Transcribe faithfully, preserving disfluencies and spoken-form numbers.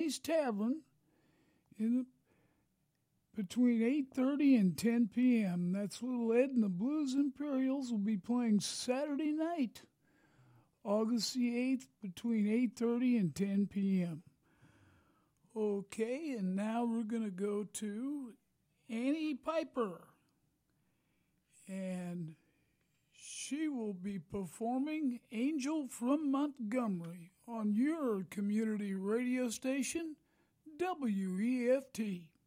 Daddy's Tavern in between eight thirty and ten p.m. That's Little Ed and the Blues Imperials will be playing Saturday night, August the eighth, between eight thirty and ten p.m. Okay, and now we're going to go to Annie Piper. And she will be performing Angel from Montgomery on your community radio station, W E F T.